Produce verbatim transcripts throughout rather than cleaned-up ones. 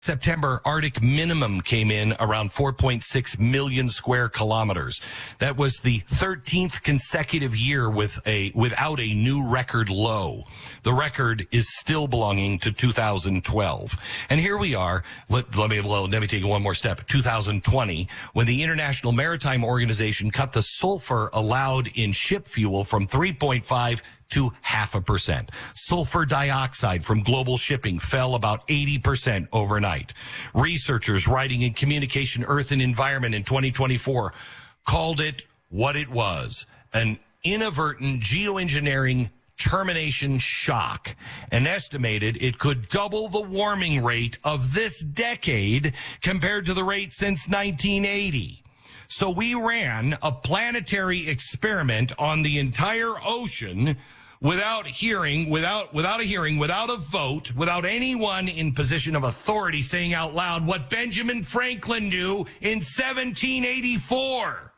September, Arctic minimum came in around four point six million square kilometers. That was the thirteenth consecutive year with a without a new record low. The record is still belonging to two thousand twelve. And here we are. Let, let me well, let me take one more step. two thousand twenty, when the International Maritime Organization cut the sulfur allowed in ship fuel from three point five to half a percent. Sulfur dioxide from global shipping fell about eighty percent overnight. Researchers writing in Communication, Earth and Environment in twenty twenty-four called it what it was, an inadvertent geoengineering termination shock, and estimated it could double the warming rate of this decade compared to the rate since nineteen eighty. So we ran a planetary experiment on the entire ocean without hearing, without, without a hearing, without a vote, without anyone in position of authority saying out loud what Benjamin Franklin knew in seventeen eighty-four.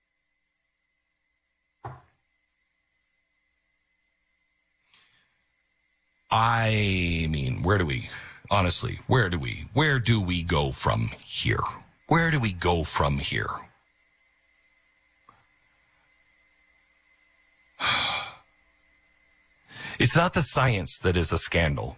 I mean, where do we, honestly, where do we, where do we go from here? Where do we go from here? It's not the science that is a scandal.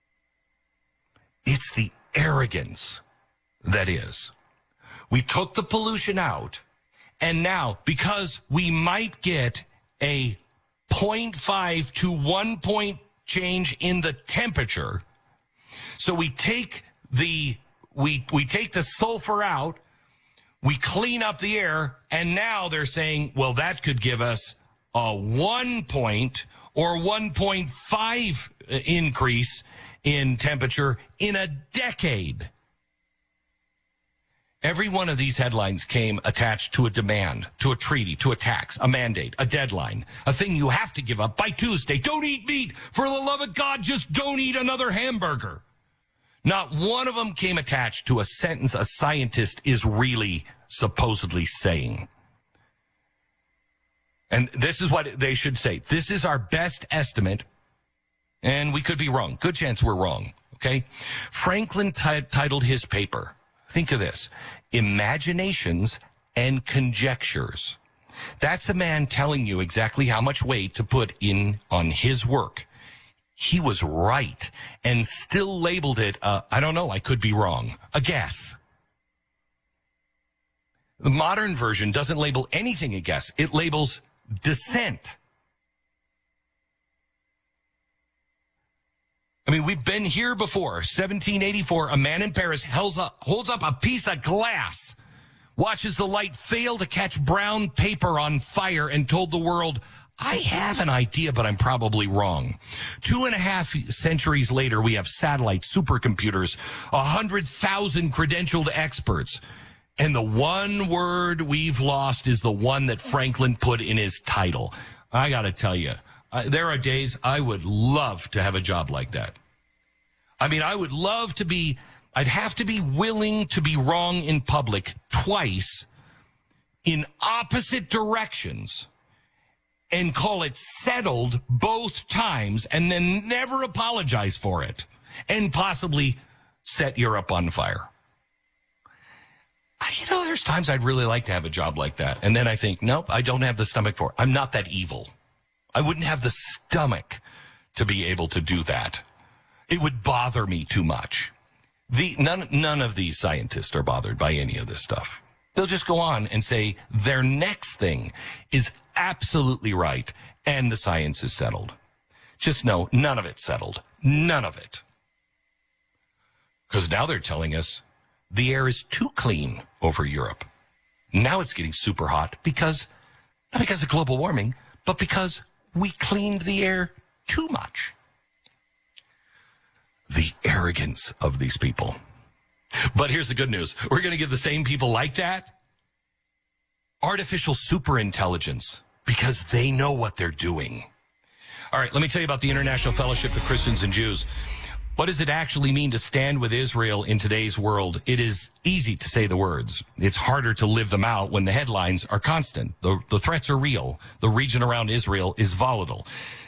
It's the arrogance that is. We took the pollution out, and now, because we might get a zero point five to one point change in the temperature, so we take the we we take the sulfur out, we clean up the air, and now they're saying, well, that could give us a one point or one point five increase in temperature in a decade. Every one of these headlines came attached to a demand, to a treaty, to a tax, a mandate, a deadline, a thing you have to give up by Tuesday. Don't eat meat. For the love of God, just don't eat another hamburger. Not one of them came attached to a sentence a scientist is really supposedly saying. And this is what they should say. This is our best estimate, and we could be wrong. Good chance we're wrong, okay? Franklin t- titled his paper, think of this, Imaginations and Conjectures. That's a man telling you exactly how much weight to put in on his work. He was right and still labeled it, uh, I don't know, I could be wrong, a guess. The modern version doesn't label anything a guess. It labels dissent. I mean, we've been here before. seventeen eighty-four, a man in Paris holds up, holds up a piece of glass, watches the light fail to catch brown paper on fire, and told the world, I have an idea, but I'm probably wrong. Two and a half centuries later, we have satellites, supercomputers, a hundred thousand credentialed experts. And the one word we've lost is the one that Franklin put in his title. I got to tell you, uh, there are days I would love to have a job like that. I mean, I would love to be, I'd have to be willing to be wrong in public twice in opposite directions and call it settled both times and then never apologize for it and possibly set Europe on fire. You know, there's times I'd really like to have a job like that. And then I think, nope, I don't have the stomach for it. I'm not that evil. I wouldn't have the stomach to be able to do that. It would bother me too much. The none, none of these scientists are bothered by any of this stuff. They'll just go on and say their next thing is absolutely right and the science is settled. Just know none of it's settled. None of it. Because now they're telling us the air is too clean over Europe. Now it's getting super hot because, not because of global warming, but because we cleaned the air too much. The arrogance of these people. But here's the good news. We're going to give the same people like that artificial superintelligence because they know what they're doing. All right, let me tell you about the International Fellowship of Christians and Jews. What does it actually mean to stand with Israel in today's world? It is easy to say the words. It's harder to live them out when the headlines are constant. The, the threats are real. The region around Israel is volatile.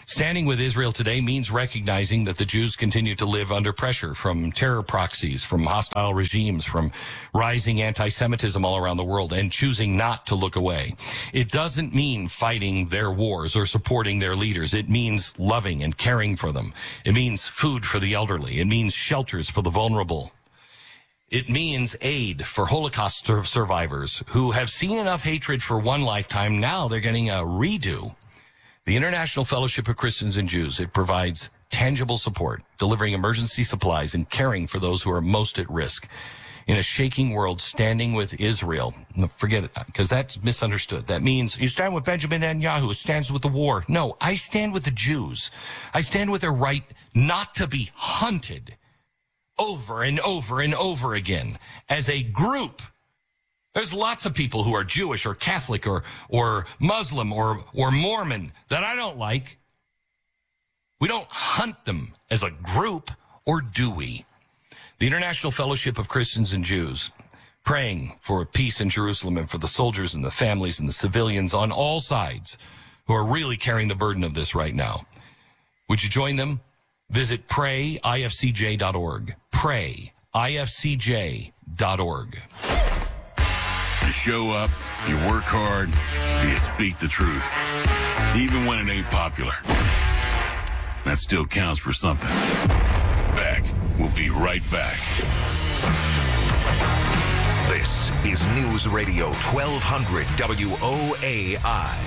Standing with Israel today means recognizing that the Jews continue to live under pressure from terror proxies, from hostile regimes, from rising anti-Semitism all around the world, and choosing not to look away. It doesn't mean fighting their wars or supporting their leaders. It means loving and caring for them. It means food for the elderly. It means shelters for the vulnerable. It means aid for Holocaust survivors who have seen enough hatred for one lifetime. Now they're getting a redo. The International Fellowship of Christians and Jews, it provides tangible support, delivering emergency supplies and caring for those who are most at risk. In a shaking world, standing with Israel, forget it, because that's misunderstood. That means you stand with Benjamin Netanyahu, who stands with the war. No, I stand with the Jews. I stand with their right not to be hunted over and over and over again as a group. There's lots of people who are Jewish or Catholic or or Muslim or or Mormon that I don't like. We don't hunt them as a group, or do we? The International Fellowship of Christians and Jews, praying for peace in Jerusalem and for the soldiers and the families and the civilians on all sides who are really carrying the burden of this right now. Would you join them? Visit pray I F C J dot org. pray I F C J dot org. You show up, you work hard, you speak the truth. Even when it ain't popular. That still counts for something. Back. We'll be right back. This is News Radio twelve hundred W O A I.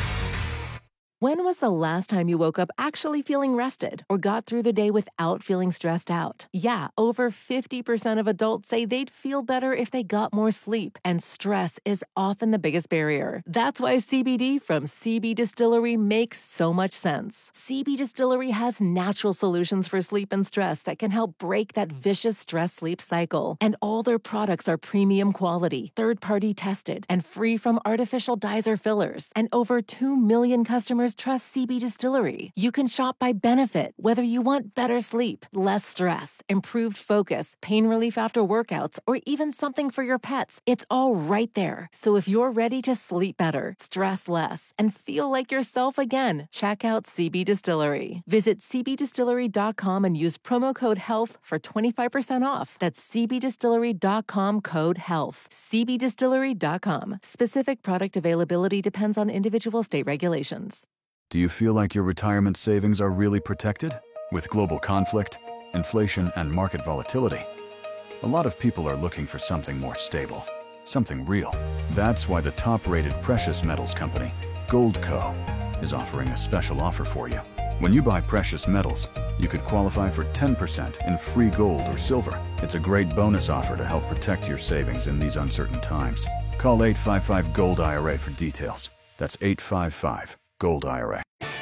When was the last time you woke up actually feeling rested or got through the day without feeling stressed out? Yeah, over fifty percent of adults say they'd feel better if they got more sleep, and stress is often the biggest barrier. That's why C B D from C B Distillery makes so much sense. C B Distillery has natural solutions for sleep and stress that can help break that vicious stress-sleep cycle. And all their products are premium quality, third-party tested, and free from artificial dyes or fillers. And over two million customers trust C B Distillery. You can shop by benefit, whether you want better sleep, less stress, improved focus, pain relief after workouts, or even something for your pets. It's all right there. So if you're ready to sleep better, stress less, and feel like yourself again, check out C B Distillery. Visit C B distillery dot com and use promo code HEALTH for twenty-five percent off. That's C B distillery dot com code HEALTH. C B distillery dot com. Specific product availability depends on individual state regulations. Do you feel like your retirement savings are really protected? With global conflict, inflation, and market volatility, a lot of people are looking for something more stable, something real. That's why the top-rated precious metals company, Goldco, is offering a special offer for you. When you buy precious metals, you could qualify for ten percent in free gold or silver. It's a great bonus offer to help protect your savings in these uncertain times. Call eight five five GOLD I R A for details. That's eight five five GOLD I R A.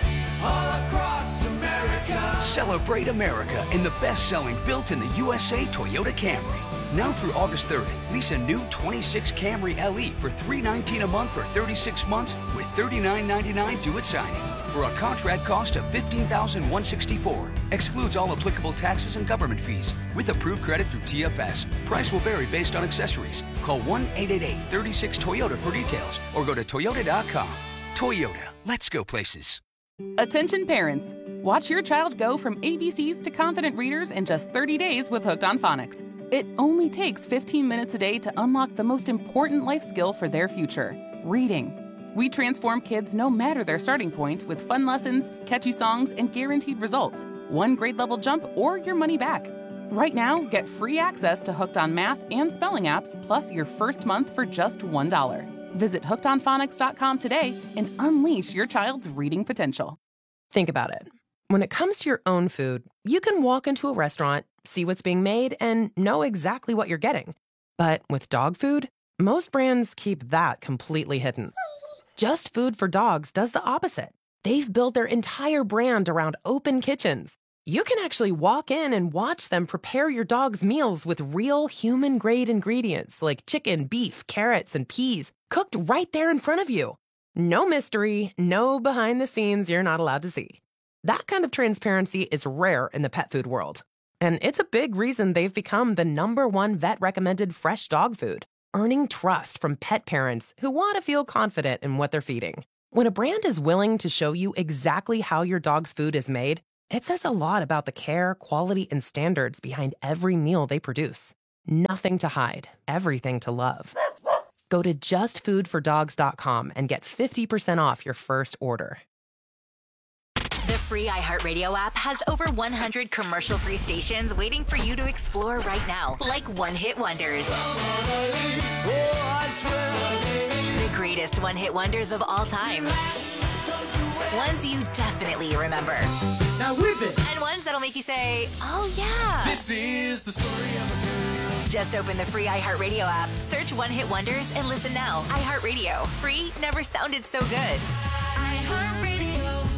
All across America. Celebrate America in the best-selling built in the U S A Toyota Camry. Now through August third, lease a new twenty-six Camry L E for three hundred nineteen dollars a month for thirty-six months with thirty-nine ninety-nine due at signing. For a contract cost of fifteen thousand one hundred sixty-four dollars. Excludes all applicable taxes and government fees. With approved credit through T F S. Price will vary based on accessories. Call one eight eight eight, three six, Toyota for details or go to toyota dot com. Toyota, let's go places. Attention parents. Watch your child go from A B Cs to confident readers in just thirty days with Hooked on Phonics. It only takes fifteen minutes a day to unlock the most important life skill for their future, reading. We transform kids no matter their starting point with fun lessons, catchy songs, and guaranteed results. One grade level jump or your money back. Right now, get free access to Hooked on Math and Spelling apps plus your first month for just one dollar. Visit hooked on phonics dot com today and unleash your child's reading potential. Think about it. When it comes to your own food, you can walk into a restaurant, see what's being made, and know exactly what you're getting. But with dog food, most brands keep that completely hidden. Just Food for Dogs does the opposite. They've built their entire brand around open kitchens. You can actually walk in and watch them prepare your dog's meals with real human-grade ingredients like chicken, beef, carrots, and peas, cooked right there in front of you. No mystery, no behind the scenes you're not allowed to see. That kind of transparency is rare in the pet food world. And it's a big reason they've become the number one vet-recommended fresh dog food, earning trust from pet parents who want to feel confident in what they're feeding. When a brand is willing to show you exactly how your dog's food is made, it says a lot about the care, quality, and standards behind every meal they produce. Nothing to hide, everything to love. Go to just food for dogs dot com and get fifty percent off your first order. The free iHeartRadio app has over one hundred commercial-free stations waiting for you to explore right now, like one-hit wonders. The greatest one-hit wonders of all time. Ones you definitely remember. Now whip it! And ones that'll make you say, oh yeah. This is the story of a girl. Just open the free iHeartRadio app, search One Hit Wonders, and listen now. iHeartRadio. Free never sounded so good. iHeartRadio.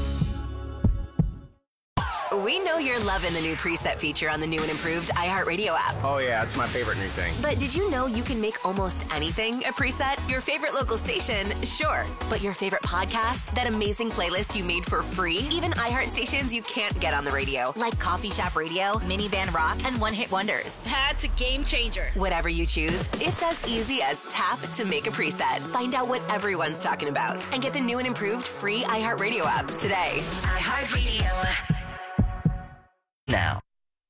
We know you're loving the new preset feature on the new and improved iHeartRadio app. Oh yeah, it's my favorite new thing. But did you know you can make almost anything a preset? Your favorite local station, sure. But your favorite podcast? That amazing playlist you made for free? Even iHeart stations you can't get on the radio, like Coffee Shop Radio, Minivan Rock, and One Hit Wonders. That's a game changer. Whatever you choose, it's as easy as tap to make a preset. Find out what everyone's talking about and get the new and improved free iHeartRadio app today. iHeartRadio. Now.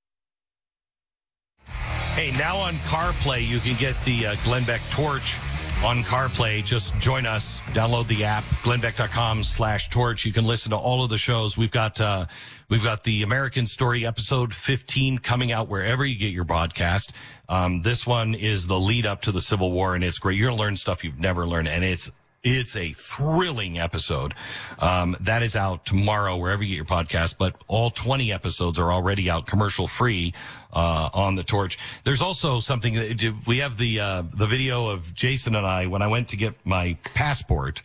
Hey, now on CarPlay, you can get the uh, Glenn Beck Torch on CarPlay. Just join us. Download the app, glennbeck.com slash torch. You can listen to all of the shows. We've got uh, we've got the American Story episode fifteen coming out wherever you get your podcast. Um, this one is the lead up to the Civil War, and it's great. You're going to learn stuff you've never learned, and it's It's a thrilling episode. Um, that is out tomorrow, wherever you get your podcast, but all twenty episodes are already out commercial free, uh, on the Torch. There's also something that we have the, uh, the video of Jason and I when I went to get my passport,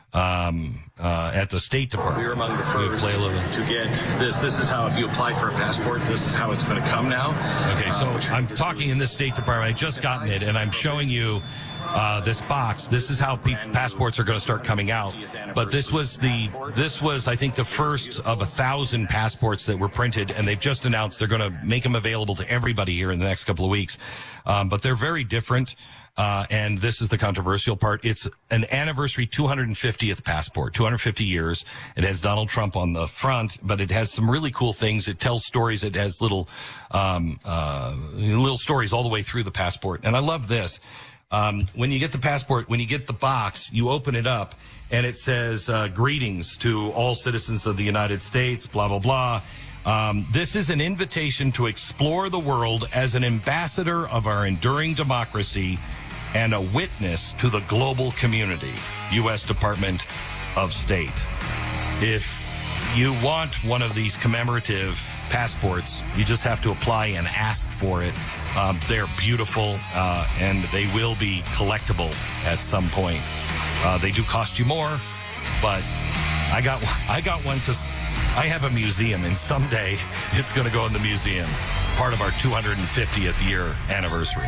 um, uh, at the State Department. We were among the first play a little. to get this. This is how, if you apply for a passport, this is how it's going to come now. Okay. So uh, I'm talking in the State Department. I just gotten it and I'm showing you Uh, this box. This is how pe- passports are going to start coming out. But this was the, this was, I think, the first of a thousand passports that were printed, and they've just announced they're going to make them available to everybody here in the next couple of weeks. Um, but they're very different. Uh, and this is the controversial part. It's an anniversary two hundred fiftieth passport, two hundred fifty years. It has Donald Trump on the front, but it has some really cool things. It tells stories. It has little, um, uh, little stories all the way through the passport. And I love this. Um, when you get the passport, when you get the box, you open it up and it says, uh, greetings to all citizens of the United States, blah, blah, blah. Um, this is an invitation to explore the world as an ambassador of our enduring democracy and a witness to the global community, U S Department of State. If you want one of these commemorative passports, you just have to apply and ask for it. Um, they're beautiful, uh, and they will be collectible at some point. Uh, they do cost you more, but I got I got one because I have a museum, and someday it's going to go in the museum, part of our two hundred fiftieth year anniversary.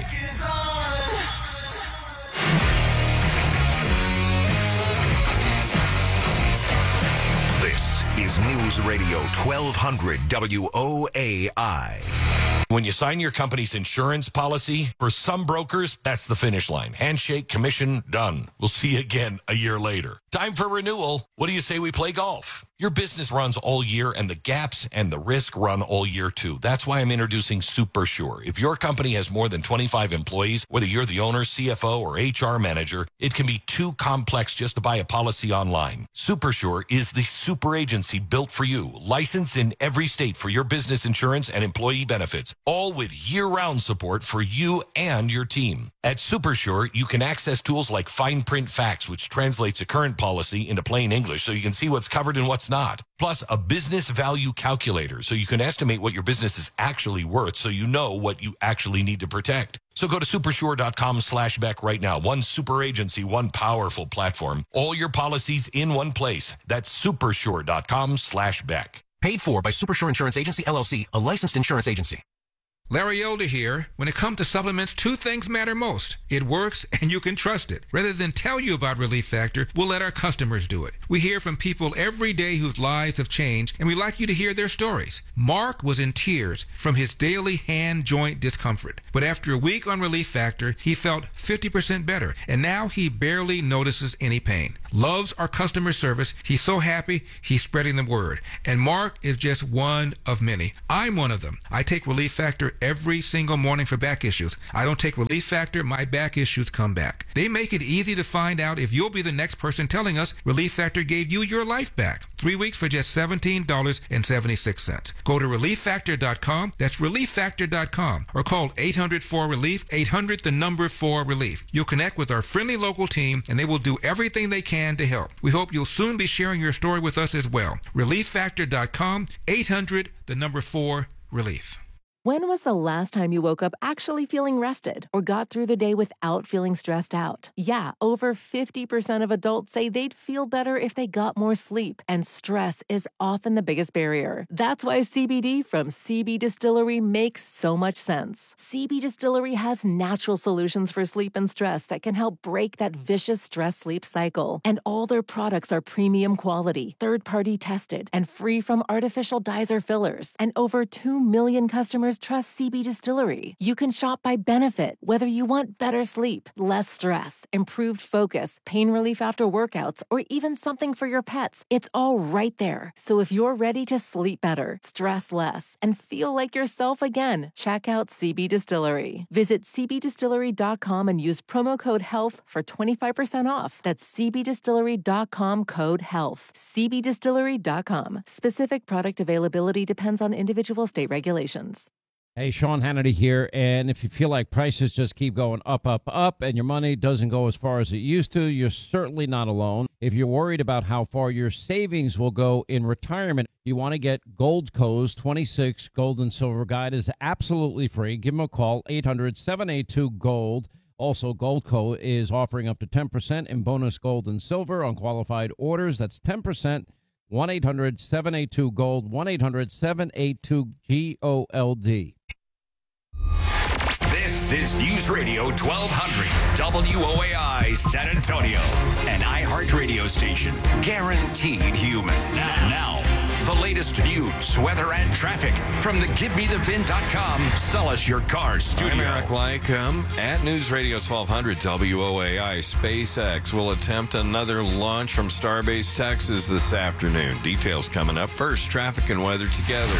This is News Radio twelve hundred W O A I. When you sign your company's insurance policy, for some brokers, that's the finish line. Handshake, commission, done. We'll see you again a year later. Time for renewal. What do you say we play golf? Your business runs all year, and the gaps and the risk run all year, too. That's why I'm introducing SuperSure. If your company has more than twenty-five employees, whether you're the owner, C F O, or H R manager, it can be too complex just to buy a policy online. SuperSure is the super agency built for you, licensed in every state for your business insurance and employee benefits, all with year-round support for you and your team. At SuperSure, you can access tools like Fine Print Facts, which translates a current policy into plain English so you can see what's covered and what's not. Plus, a business value calculator so you can estimate what your business is actually worth so you know what you actually need to protect. So go to supersure.com slash Beck right now. One super agency, one powerful platform. All your policies in one place. That's supersure.com slash Beck. Paid for by Supersure Insurance Agency, L L C, a licensed insurance agency. Larry Elder here. When it comes to supplements, two things matter most. It works, and you can trust it. Rather than tell you about Relief Factor, we'll let our customers do it. We hear from people every day whose lives have changed, and we like you to hear their stories. Mark was in tears from his daily hand joint discomfort. But after a week on Relief Factor, he felt fifty percent better, and now he barely notices any pain. loves our customer service. He's so happy, he's spreading the word. And Mark is just one of many. I'm one of them. I take Relief Factor every single morning for back issues. I don't take Relief Factor, my back issues come back. They make it easy to find out if you'll be the next person telling us Relief Factor gave you your life back. Three weeks for just seventeen dollars and seventy-six cents. Go to relief factor dot com. That's relief factor dot com. Or call eight hundred four relief, eight hundred the number four relief. You'll connect with our friendly local team and they will do everything they can to help. We hope you'll soon be sharing your story with us as well. relief factor dot com, eight hundred the number four relief. When was the last time you woke up actually feeling rested or got through the day without feeling stressed out? Yeah, over fifty percent of adults say they'd feel better if they got more sleep, and stress is often the biggest barrier. That's why C B D from C B Distillery makes so much sense. C B Distillery has natural solutions for sleep and stress that can help break that vicious stress-sleep cycle. And all their products are premium quality, third-party tested, and free from artificial dyes or fillers. And over two million customers trust C B Distillery. You can shop by benefit, whether you want better sleep, less stress, improved focus, pain relief after workouts, or even something for your pets. It's all right there. So if you're ready to sleep better, stress less, and feel like yourself again, check out C B Distillery. Visit c b distillery dot com and use promo code HEALTH for twenty-five percent off. That's c b distillery dot com code HEALTH. c b distillery dot com. Specific product availability depends on individual state regulations. Hey, Sean Hannity here, and if you feel like prices just keep going up, up, up, and your money doesn't go as far as it used to, you're certainly not alone. If you're worried about how far your savings will go in retirement, you want to get Goldco's twenty-six Gold and Silver Guide is absolutely free. Give them a call, eight hundred, seven eight two, GOLD. Also, Goldco is offering up to ten percent in bonus gold and silver on qualified orders. That's ten percent. one eight hundred, seven eight two, GOLD, one eight hundred, seven eight two, G O L D. This is News Radio twelve hundred W O A I San Antonio, an iHeart radio station guaranteed human. Now, now, the latest news, weather, and traffic from the give me the vin dot com Sell Us Your Car studio. I'm Eric Lycum at News Radio twelve hundred W O A I. SpaceX will attempt another launch from Starbase, Texas this afternoon. Details coming up. First, traffic and weather together.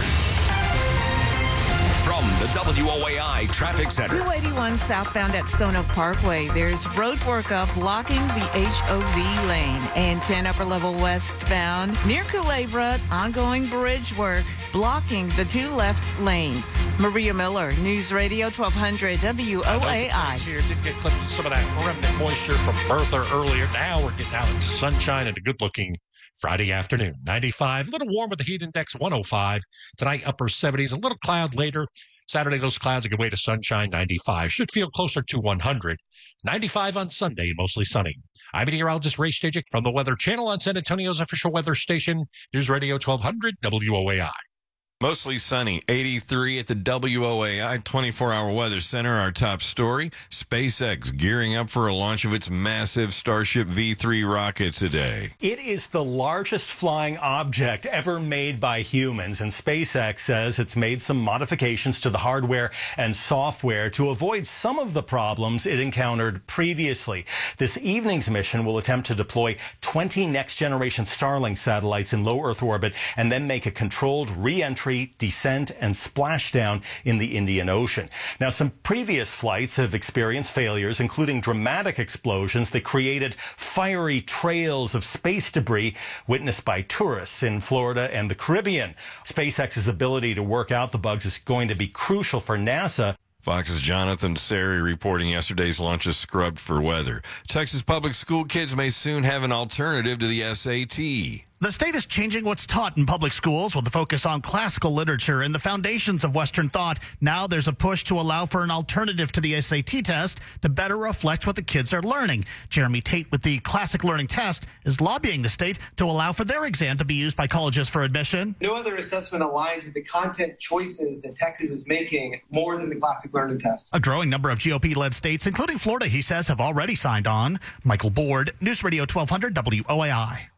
From the W O A I Traffic Center. two eighty-one southbound at Stone Oak Parkway. There's road work up blocking the H O V lane. And ten upper level westbound near Culebra, ongoing bridge work blocking the two left lanes. Maria Miller, News Radio twelve hundred W O A I. Here did get clipped with some of that remnant moisture from Bertha earlier. Now we're getting out into sunshine and a good-looking Friday afternoon. ninety-five, a little warm with the heat index, one oh five. Tonight, upper seventies, a little cloud later. Saturday, those clouds are good way to sunshine, ninety-five. Should feel closer to one hundred. ninety-five on Sunday, mostly sunny. I'm meteorologist Ray Stajic from the Weather Channel on San Antonio's official weather station, News Radio twelve hundred W O A I. Mostly sunny, eighty-three at the W O A I twenty-four hour Weather Center. Our top story, SpaceX gearing up for a launch of its massive Starship V three rocket today. It is the largest flying object ever made by humans, and SpaceX says it's made some modifications to the hardware and software to avoid some of the problems it encountered previously. This evening's mission will attempt to deploy twenty next-generation Starlink satellites in low Earth orbit and then make a controlled re-entry, descent, and splashdown in the Indian Ocean. Now, some previous flights have experienced failures, including dramatic explosions that created fiery trails of space debris witnessed by tourists in Florida and the Caribbean. SpaceX's ability to work out the bugs is going to be crucial for NASA. Fox's Jonathan Sari reporting yesterday's launch is scrubbed for weather. Texas public school kids may soon have an alternative to the S A T. The state is changing what's taught in public schools with a focus on classical literature and the foundations of Western thought. Now there's a push to allow for an alternative to the S A T test to better reflect what the kids are learning. Jeremy Tate with the Classic Learning Test is lobbying the state to allow for their exam to be used by colleges for admission. No other assessment aligns with the content choices that Texas is making more than the Classic Learning Test. A growing number of G O P-led states, including Florida, he says, have already signed on. Michael Board, News Radio twelve hundred W O A I.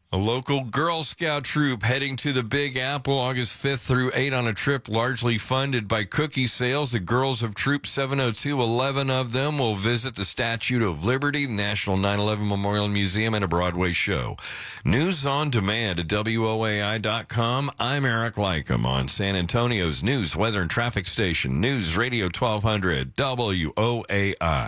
A local Girl Scout troop heading to the Big Apple August fifth through eighth on a trip largely funded by cookie sales. The girls of Troop seven oh two, eleven of them, will visit the Statue of Liberty, the National nine eleven Memorial Museum, and a Broadway show. News on demand at W O A I dot com. I'm Eric Lycom on San Antonio's news, weather, and traffic station, News Radio twelve hundred W O A I.